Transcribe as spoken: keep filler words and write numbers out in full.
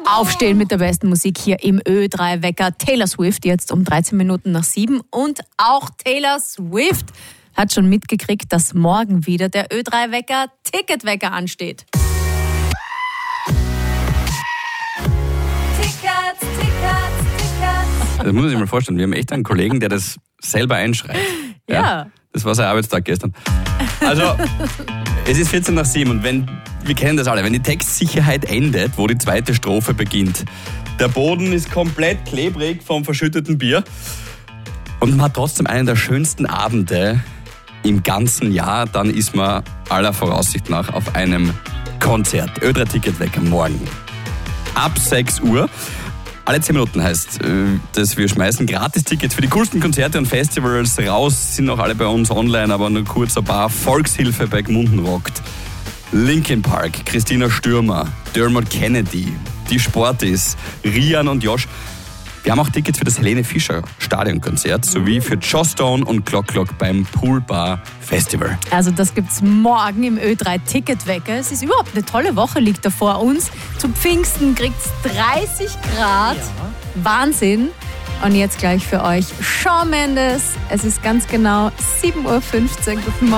Aufstehen mit der besten Musik hier im Ö drei Wecker. Taylor Swift jetzt um dreizehn Minuten nach sieben. Und auch Taylor Swift hat schon mitgekriegt, dass morgen wieder der Ö drei Wecker Ticketwecker ansteht. Tickets, Tickets, Tickets. Das muss man sich mal vorstellen. Wir haben echt einen Kollegen, der das selber einschreibt. Ja. ja. Das war sein Arbeitstag gestern. Also, es ist vierzehn nach sieben und wenn, wir kennen das alle, wenn die Textsicherheit endet, wo die zweite Strophe beginnt, der Boden ist komplett klebrig vom verschütteten Bier und man hat trotzdem einen der schönsten Abende im ganzen Jahr, dann ist man aller Voraussicht nach auf einem Konzert. Ö drei Ticketwecker morgen. Ab sechs Uhr. Alle zehn Minuten heißt, dass wir schmeißen Gratis-Tickets für die coolsten Konzerte und Festivals raus. Sind auch alle bei uns online, aber nur kurz ein paar. Volkshilfe bei Gmunden rockt. Linkin Park, Christina Stürmer, Dermot Kennedy, die Sportis, Rian und Josh. Wir haben auch Tickets für das Helene Fischer Stadionkonzert sowie für Joss Stone und Clock Clock beim Poolbar Festival. Also das gibt's morgen im Ö drei Ticketwecker. Es ist überhaupt eine tolle Woche, liegt da vor uns. Zu Pfingsten kriegt's dreißig Grad. Ja. Wahnsinn. Und jetzt gleich für euch Shawn Mendes. Es ist ganz genau sieben Uhr fünfzehn. Guten Morgen.